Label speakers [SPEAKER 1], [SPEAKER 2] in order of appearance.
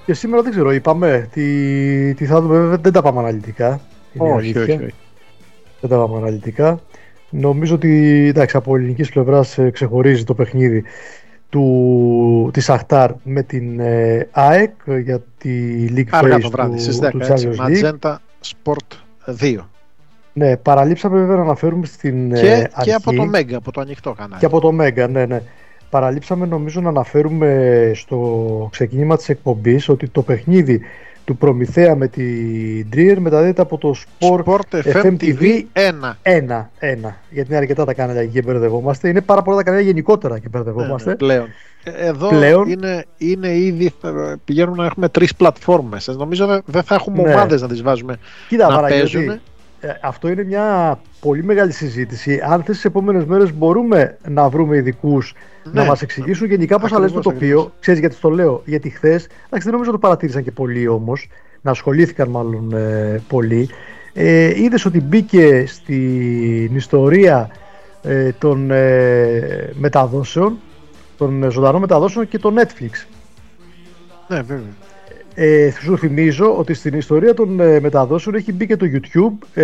[SPEAKER 1] Και σήμερα δεν ξέρω, είπαμε τι θα δούμε, δεν τα πάμε αναλυτικά.
[SPEAKER 2] Όχι.
[SPEAKER 1] Δεν τα πάμε αναλυτικά. Νομίζω ότι εντάξει, από ελληνικής πλευράς ξεχωρίζει το παιχνίδι της Αχτάρ με την ΑΕΚ για τη League
[SPEAKER 2] Αργά
[SPEAKER 1] Phase
[SPEAKER 2] το βράδυ, στις
[SPEAKER 1] του
[SPEAKER 2] 10,
[SPEAKER 1] Champions League.
[SPEAKER 2] Magenta Sport 2.
[SPEAKER 1] Ναι, παραλείψαμε βέβαια να αναφέρουμε στην
[SPEAKER 2] και
[SPEAKER 1] αρχή.
[SPEAKER 2] Και από το Mega, από το ανοιχτό κανάλι.
[SPEAKER 1] Και από το Mega, ναι. Παραλείψαμε νομίζω να αναφέρουμε στο ξεκίνημα της εκπομπής ότι το παιχνίδι του Προμηθέα με την Trier μεταδίδεται από το Sport FM TV 1. Γιατί είναι αρκετά τα κανάλια και μπερδευόμαστε. Είναι πάρα πολλά τα κανάλια γενικότερα και μπερδευόμαστε.
[SPEAKER 2] Ναι, πλέον. Εδώ είναι ήδη, πηγαίνουμε να έχουμε 3 πλατφόρμες. Νομίζω δεν θα έχουμε ομάδες να τις βάζουμε.
[SPEAKER 1] Κοίτα,
[SPEAKER 2] να παίζουν.
[SPEAKER 1] Αυτό είναι μια πολύ μεγάλη συζήτηση. Αν θες τις επόμενες μέρες μπορούμε να βρούμε ειδικούς να μας εξηγήσουν γενικά πώς αλλάζει το τοπίο. Ξέρεις γιατί το λέω? Γιατί χθες, δεν νομίζω το παρατήρησαν και πολλοί όμως, να ασχολήθηκαν μάλλον πολλοί. Είδες ότι μπήκε στην ιστορία των μεταδόσεων, των ζωντανών μεταδόσεων και το Netflix.
[SPEAKER 2] Ναι, βέβαια.
[SPEAKER 1] Σου θυμίζω ότι στην ιστορία των μεταδόσεων έχει μπει και το YouTube.